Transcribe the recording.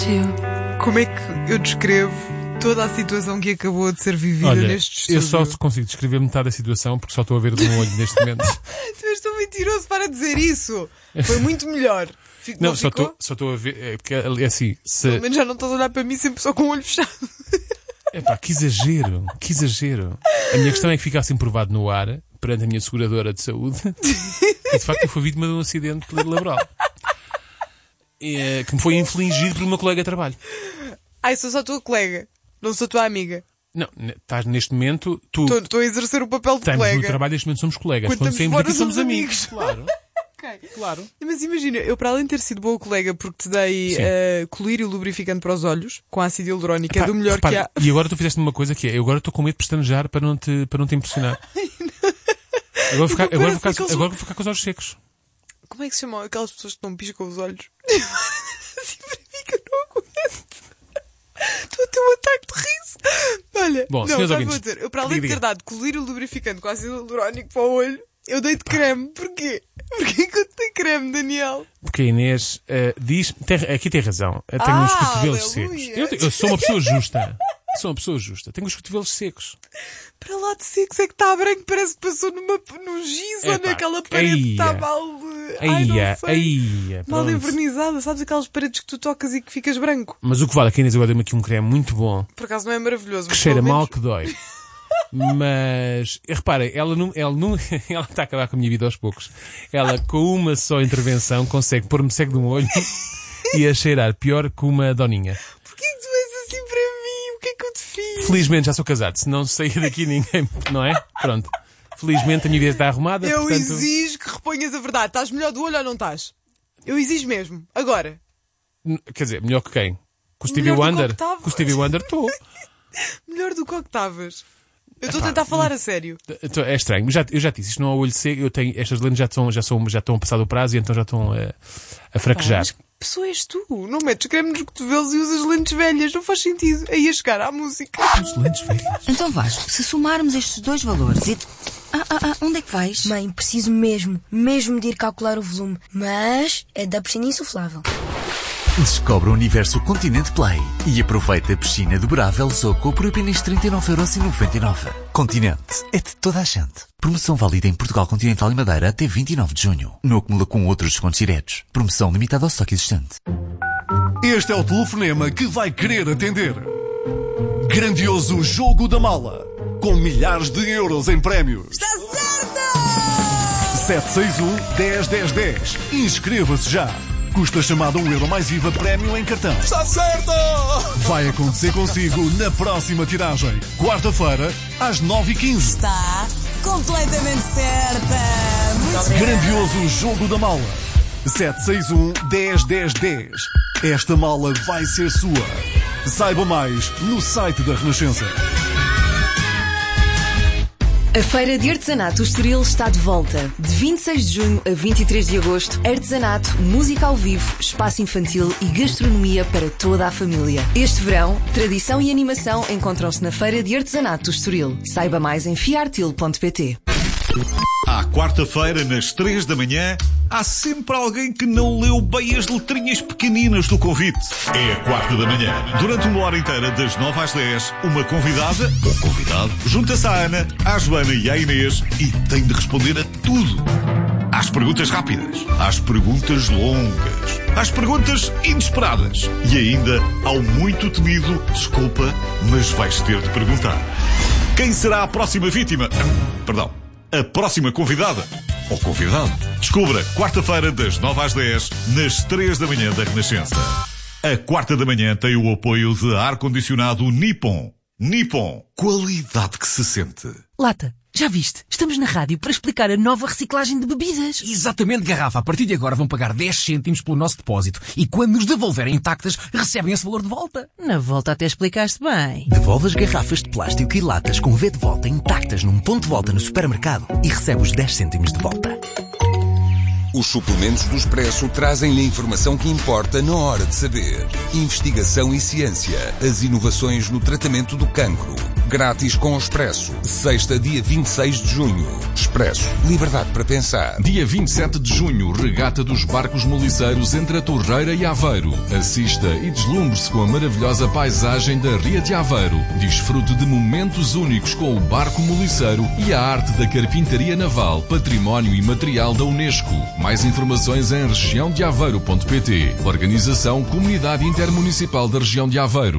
Como é que eu descrevo toda a situação que acabou de ser vivida neste estúdio? Eu só consigo descrever metade da situação porque só estou a ver de um olho neste momento. Tu és tão mentiroso para dizer isso. Foi muito melhor. Não, só estou a ver. É porque é assim. Pelo menos já não estás a olhar para mim sempre só com o olho fechado. Epá, que exagero. A minha questão é que fica assim provado no ar, perante a minha seguradora de saúde, que de facto eu fui vítima de um acidente laboral. Que me foi infligido por uma colega de trabalho. Ai, sou só tua colega, não sou tua amiga. Não, estás neste momento... Estou a exercer o papel de colega. colega. No trabalho neste momento somos colegas. Quando saímos aqui somos amigos. Claro. Okay. Claro. Mas imagina, eu para além de ter sido boa colega porque te dei colírio lubrificante para os olhos, com ácido hialurónico, é do melhor que há. E agora tu fizeste uma coisa que é, eu agora estou com medo de pestanejar para não te impressionar. Agora vou ficar com os olhos secos. Como é que se chamam aquelas pessoas que não piscam os olhos? Assim para mim que eu não aguento. Estou a ter um ataque de riso. Olha, bom, não, já vou dizer. Eu para além de ter dado colírio lubrificante com ácido hialurónico para o olho, eu dei-te creme. Porquê? Porquê que eu te dei creme, Daniel? Porque a Inês diz... Aqui tem razão. Eu tenho os cotovelos secos. Eu sou uma pessoa justa. Tenho os cotovelos secos. Para lá de secos é que está branco. Parece que passou num giz ou naquela parede que está mal... mal envernizada. Sabes aquelas paredes que tu tocas e que ficas branco? Mas o que vale é que a Inês agora deu-me aqui um creme muito bom. Por acaso não é maravilhoso. Que cheira mal que dói. Mas, repara, ela está a acabar com a minha vida aos poucos. Ela, com uma só intervenção, consegue pôr-me cego de um olho e a cheirar pior que uma doninha. Porquê que tu és assim para mim? O que é que eu te fiz? Felizmente já sou casado, se não sair daqui ninguém, não é? Pronto. Felizmente a minha vida está arrumada. Eu portanto... exijo que reponhas a verdade. Estás melhor do olho ou não estás? Eu exijo mesmo. Agora. Quer dizer, melhor que quem? Com o Stevie Wonder? Com o Stevie Wonder estou. Melhor do que o que estavas. Eu estou a tentar falar a sério. É estranho. Eu já disse, isto não é olho seco. Estas lentes já estão a passar do prazo e então já estão a fraquejar. Mas que pessoa és tu? Não metes creme nos cotovelos e usas lentes velhas. Não faz sentido. Aí a chegar à música. As lentes velhas. Então Vasco, se somarmos estes dois valores e... onde é que vais? Mãe, preciso mesmo de ir calcular o volume. Mas é da piscina insuflável. Descobre o universo Continente Play e aproveita a piscina dobrável Zoco por apenas 39,99€. Continente é de toda a gente. Promoção válida em Portugal Continental e Madeira até 29 de junho. Não acumula com outros descontos diretos. Promoção limitada ao estoque existente. Este é o telefonema que vai querer atender. Grandioso Jogo da Mala. Com milhares de euros em prémios. Está certo! 761-101010. Inscreva-se já. Custa a chamada €1 mais IVA prémio em cartão. Está certo! Vai acontecer consigo na próxima tiragem. Quarta-feira, às 9h15. Está completamente certa. Muito Grandioso Jogo da Mala. 761-101010. Esta mala vai ser sua. Saiba mais no site da Renascença. A Feira de Artesanato Estoril está de volta. De 26 de junho a 23 de agosto, artesanato, música ao vivo, espaço infantil e gastronomia para toda a família. Este verão, tradição e animação encontram-se na Feira de Artesanato Estoril. Saiba mais em fiartil.pt. À quarta-feira, nas 3 da manhã, há sempre alguém que não leu bem as letrinhas pequeninas do convite. É a quarta da manhã. Durante uma hora inteira, das 9 às 10, uma convidada ou convidado junta-se à Ana, à Joana e à Inês e tem de responder a tudo. Às perguntas rápidas, às perguntas longas, às perguntas inesperadas e ainda ao muito temido desculpa, mas vais ter de perguntar. Quem será a próxima vítima? Perdão. A próxima convidada ou convidado. Descubra quarta-feira das 9 às 10 nas 3 da manhã da Renascença. A quarta da manhã tem o apoio de ar-condicionado Nippon. Nippon, qualidade que se sente. Lata, já viste? Estamos na rádio para explicar a nova reciclagem de bebidas. Exatamente, Garrafa. A partir de agora vão pagar 10 cêntimos pelo nosso depósito e quando nos devolverem intactas, recebem esse valor de volta. Na volta até explicaste bem. Devolve as garrafas de plástico e latas com V de volta intactas num ponto de volta no supermercado e recebe os 10 cêntimos de volta. Os suplementos do Expresso trazem-lhe a informação que importa na hora de saber. Investigação e ciência. As inovações no tratamento do cancro. grátis com o Expresso. Sexta, dia 26 de junho. Expresso. Liberdade para pensar. Dia 27 de junho, regata dos barcos moliceiros entre a Torreira e Aveiro. Assista e deslumbre-se com a maravilhosa paisagem da Ria de Aveiro. Desfrute de momentos únicos com o barco moliceiro e a arte da carpintaria naval, património imaterial da Unesco. Mais informações em regiãodeaveiro.pt. Organização Comunidade Intermunicipal da Região de Aveiro.